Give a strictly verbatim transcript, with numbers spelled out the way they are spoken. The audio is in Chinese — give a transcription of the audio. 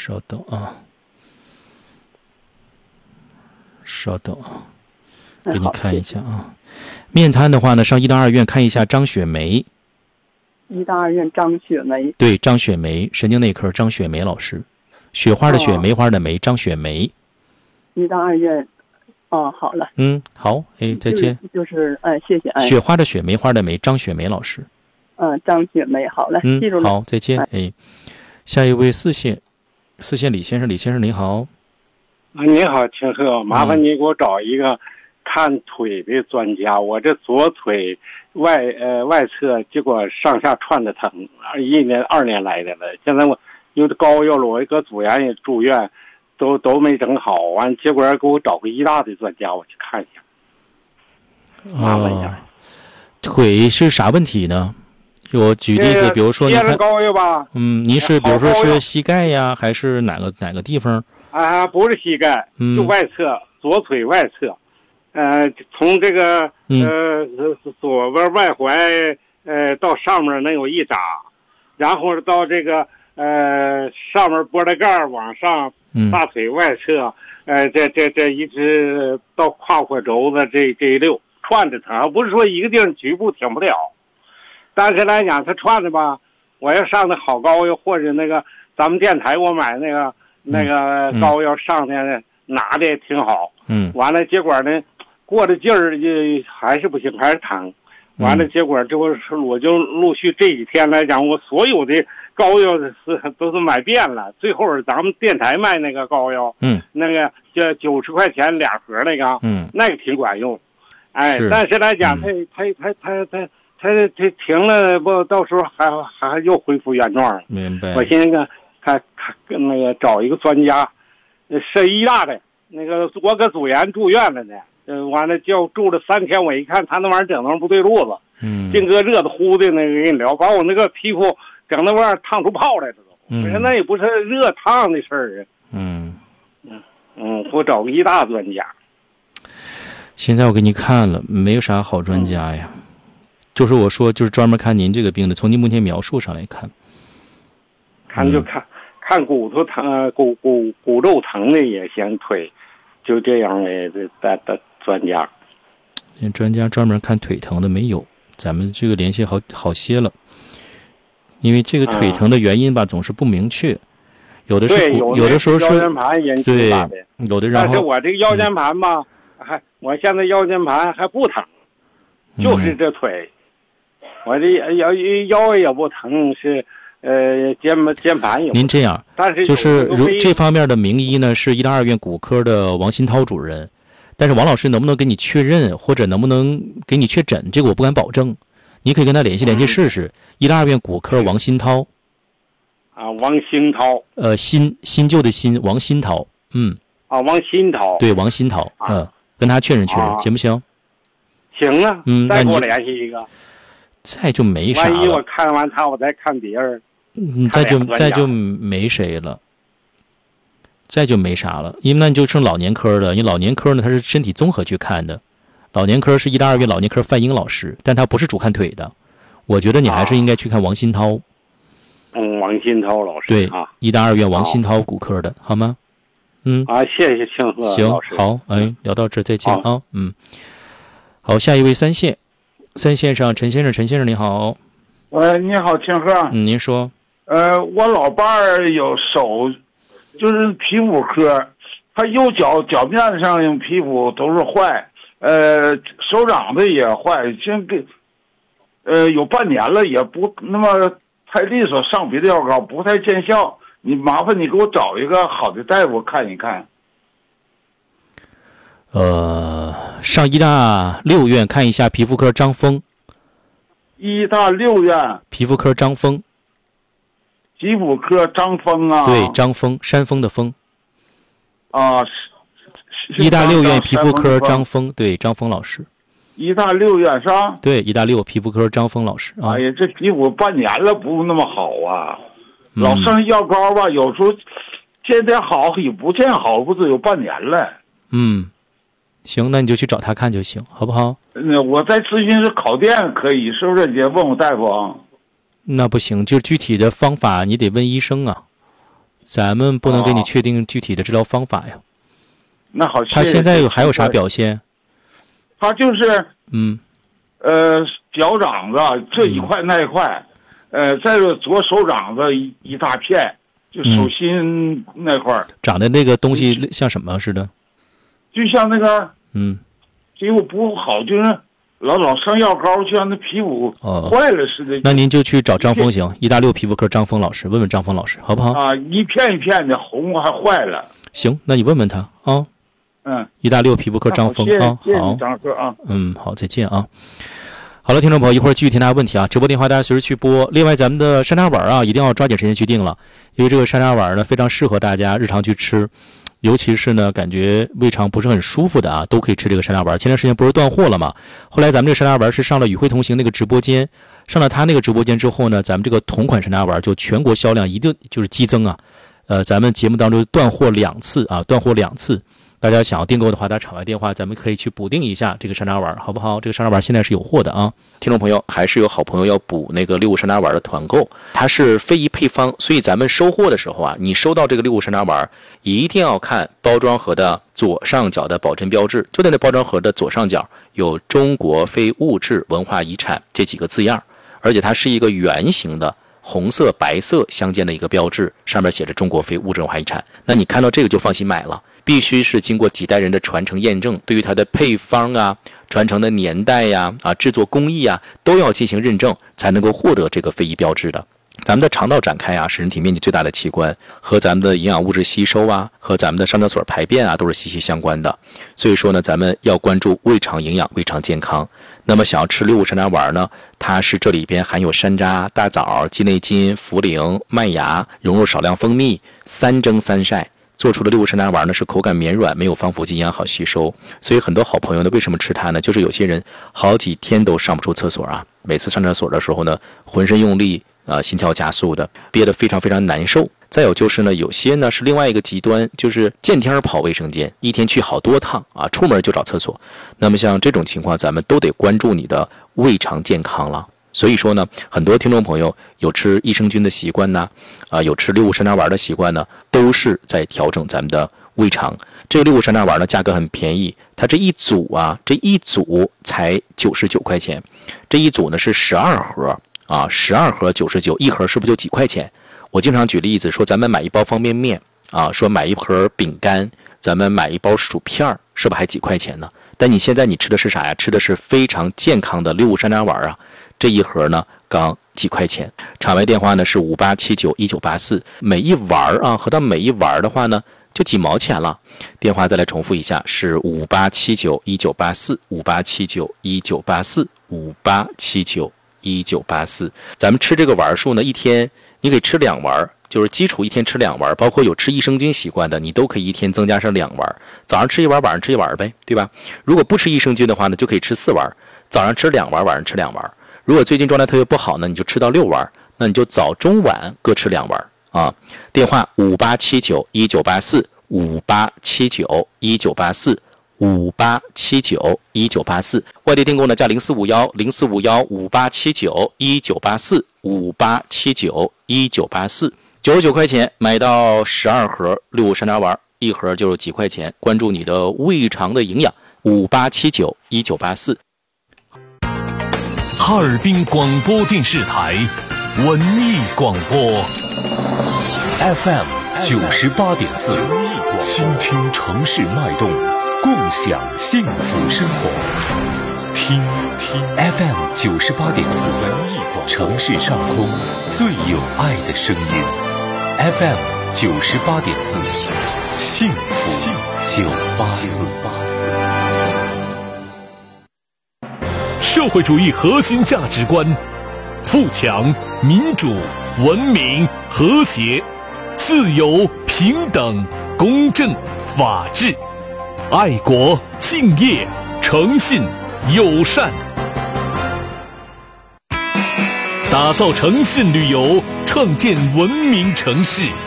稍等啊，稍等啊，给你看一下啊。面瘫的话呢，上医大二院看一下张雪梅。 医大二院张雪梅。对， 张雪梅，神经内科张雪梅老师。雪花的雪，梅花的梅，张雪梅。 医大二院。哦，好了。 嗯，好，哎，再见。 就是，就是哎，谢谢。哎， 雪花的雪，梅花的梅，张雪梅老师。 嗯，张雪梅，好嘞， 嗯， 记住了。 好，再见。哎，下一位四线，四线李先生，李先生您好。 啊，你好，秦鹤，麻烦你给我找一个看腿的专家。嗯、我这左腿外呃外侧结果上下串的疼，一年二年来的了。现在我有的膏药了，我搁组员也住院。都都没整好，完结果给我找个医大的专家，我去看一下，麻烦一下。 哦、腿是啥问题呢？我举例子，比如说你看， 膏药吧， 嗯，您是比如说是膝盖呀，还是哪个哪个地方？ 啊，不是膝盖， 嗯、 就外侧，左腿外侧，呃，从这个呃左边外踝呃到上面能有一扎，然后到这个呃上面脖带盖往上。大腿外侧，呃，这这这一直到胯骨轴子这这一溜串着疼，不是说一个地方局部挺不了，但是来讲，它串着吧，我要上的好膏药或者那个咱们电台我买那个、嗯、那个膏药上的拿的也挺好， 嗯， 完了结果呢，过了劲儿就还是不行，还是疼，完了结果这不是我就陆续这几天来讲，我所有的。膏药是都是买遍了，最后咱们电台卖那个膏药， 嗯， 那个就九十块钱俩盒那个， 嗯， 那个挺管用，哎， 是但是来讲，他他他他他他他停了不，到时候还还又恢复原状了。 明白。 我现在看看看跟那个找一个专家，是医大的，那个我搁组员住院了呢，嗯，完了就住了三天，我一看他那玩意儿整的不对路子， 嗯， 净搁热的乎的那个给你聊，把我那个皮肤。整那玩意儿烫出泡来了都， 嗯， 我说那也不是热烫的事儿啊。 嗯嗯嗯，我找个医大专家。 现在我给你看了，没有啥好专家呀，嗯、就是我说就是专门看您这个病的，从您目前描述上来看， 看就看、嗯、看骨头疼、骨骨骨肉疼的也行，腿就这样的的的专家。 专家专门看腿疼的没有，咱们这个联系好好些了。因为这个腿疼的原因吧，嗯、总是不明确，有的是有的时候是腰间盘引起的， 有的然后。 但是我这个腰间盘吧，嗯、还我现在腰间盘还不疼，就是这腿，嗯、我这腰腰也不疼，是呃肩肩盘也不疼。 您这样， 但是就是如这方面的名医呢，是医大二院骨科的王新涛主任，但是王老师能不能给你确认，或者能不能给你确诊，这个我不敢保证。你可以跟他联系联系试试。医大二院骨科王新涛， 啊，王新涛， 呃，新新旧的新，王新涛，嗯， 啊，王新涛， 对，王新涛，嗯、呃，跟他确认确认，啊、行不行？ 行啊， 嗯， 再给我联系一个， 再就没啥了。 万一我看完他，我再看别人， 嗯，再就再就没谁了，再就没啥了，因为那就剩老年科了，因为老年科呢，他是身体综合去看的。老年科是医大二院老年科范英老师，但他不是主看腿的。我觉得你还是应该去看王新涛。 嗯，王新涛老师。 对啊， 医大二院王新涛骨科的，好吗？嗯。 啊，谢谢庆贺老师。 行，好，哎，聊到这再见啊。嗯。好，下一位三线，三线上陈先生，陈先生你好。 喂，你好，庆贺。 嗯，您说。 呃，我老伴儿有手，就是皮肤科，他右脚脚面上的皮肤都是坏。呃，手掌的也坏，现在呃有半年了，也不那么太利索，上比的药膏不太见效。你麻烦你给我找一个好的大夫看一看。 呃，上医大六院看一下皮肤科张峰。 医大六院皮肤科张峰。 皮肤科张峰啊？ 对，张峰，山峰的峰。 啊。 医大六院皮肤科张峰，对，张峰老师。 医大六院是吧？ 对，医大六皮肤科张峰老师啊。 哎呀，这皮肤半年了不那么好啊，嗯、老上药膏吧，有时候见点好也不见好，不是有半年了。 嗯，行，那你就去找他看就行，好不好？ 嗯，我在咨询室烤店可以，是不是？你问问大夫啊。 那不行，就具体的方法你得问医生啊。 咱们不能给你确定具体的治疗方法呀。哦、 那好， 他现在还有啥表现？ 他就是嗯， 呃，脚掌子这一块那一块，嗯、呃，再有左手掌子一一大片，就手心那块、嗯、 长的那个东西像什么似的？ 就像那个嗯， 皮肤不好，就是老老上药膏，就像那皮肤坏了似的。 哦、那您就去找张峰行，医大六皮肤科张峰老师，问问张峰老师好不好？ 啊，一片一片的红还坏了。 行，那你问问他啊。 嗯， 医大六皮肤科张峰啊，好， 张哥啊， 嗯，好，再见啊。好了，听众朋友，一会儿继续听大家问题啊，直播电话大家随时去拨。另外，咱们的山楂丸啊，一定要抓紧时间去定了，因为这个山楂丸呢非常适合大家日常去吃，尤其是呢感觉胃肠不是很舒服的啊，都可以吃这个山楂丸。前段时间不是断货了吗？后来咱们这个山楂丸是上了与会同行那个直播间，上了他那个直播间之后呢，咱们这个同款山楂丸就全国销量一定就是激增啊。呃，咱们节目当中断货两次啊，断货两次。大家想要订购的话，打场外电话，咱们可以去补订一下这个山楂丸，好不好？这个山楂丸现在是有货的啊。听众朋友，还是有好朋友要补那个六物山楂丸的团购，它是非遗配方，所以咱们收货的时候啊，你收到这个六物山楂丸，一定要看包装盒的左上角的保真标志，就在那包装盒的左上角有中国非物质文化遗产这几个字样，而且它是一个圆形的红色白色相间的一个标志，上面写着中国非物质文化遗产。那你看到这个就放心买了，必须是经过几代人的传承验证，对于它的配方啊、传承的年代呀、啊、制作工艺啊，都要进行认证，才能够获得这个非遗标志的。咱们的肠道展开啊，是人体面积最大的器官，和咱们的营养物质吸收啊，和咱们的上厕所排便啊，都是息息相关的。所以说呢，咱们要关注胃肠营养、胃肠健康。那么想要吃六物山楂丸呢，它是这里边含有山楂、大枣、鸡内金、茯苓、麦芽，融入少量蜂蜜，三蒸三晒做出的六物山楂丸呢，是口感绵软，没有防腐剂，营养好吸收。所以很多好朋友呢，为什么吃它呢？就是有些人好几天都上不出厕所啊，每次上厕所的时候呢，浑身用力啊、呃，心跳加速的，憋得非常非常难受。再有就是呢，有些呢是另外一个极端，就是见天跑卫生间，一天去好多趟啊，出门就找厕所。那么像这种情况，咱们都得关注你的胃肠健康了。所以说呢，很多听众朋友有吃益生菌的习惯呢，啊、呃，有吃六物山楂丸的习惯呢，都是在调整咱们的胃肠。这个六物山楂丸呢，价格很便宜，它这一组啊，这一组才九十九块钱，这一组呢是十二盒啊，十二盒九十九，一盒是不是就几块钱？我经常举例子说，咱们买一包方便面啊，说买一盒饼干，咱们买一包薯片，是不是还几块钱呢？但你现在你吃的是啥呀？吃的是非常健康的六物山楂丸啊，这一盒呢刚几块钱。场外电话呢是五八七九一九八四，每一丸啊，合到每一丸的话呢就几毛钱了。电话再来重复一下，是五八七九一九八四，五八七九一九八四，五八七九一九八四。咱们吃这个丸数呢，一天你可以吃两丸，就是基础一天吃两丸，包括有吃益生菌习惯的，你都可以一天增加上两丸，早上吃一丸，晚上吃一丸呗，对吧？如果不吃益生菌的话呢，就可以吃四丸，早上吃两丸，晚上吃两丸。如果最近状态特别不好呢，你就吃到六丸，那你就早中晚各吃两丸啊。电话五八七九一九八四，五八七九一九八四，五八七九一九八四。外地订购呢加零四五幺零四五幺五八七九一九八四，五八七九一九八四。九十九块钱买到十二盒六物山楂丸，一盒就是几块钱。关注你的胃肠的营养，五八七九一九八四。 哈尔滨广播电视台文艺广播 F M 九十八点四，倾听城市脉动，共享幸福生活。听听 F M 九十八点四，城市上空最有爱的声音。F M 九十八点四，幸福九八四。社会主义核心价值观：富强、民主、文明、和谐、自由、平等、公正、法治、爱国、敬业、诚信、友善。打造诚信旅游，创建文明城市。